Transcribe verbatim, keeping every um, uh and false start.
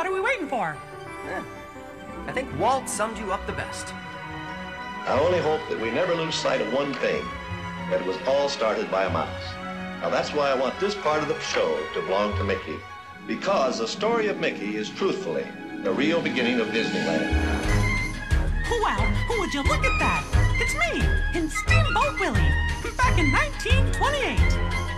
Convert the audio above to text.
what are we waiting for? Eh, I think Walt summed you up the best. I only hope that we never lose sight of one thing, that it was all started by a mouse. Now that's why I want this part of the show to belong to Mickey, because the story of Mickey is truthfully the real beginning of Disneyland. Wow, would you look at that? It's me, in Steamboat Willie, back in nineteen twenty-eight.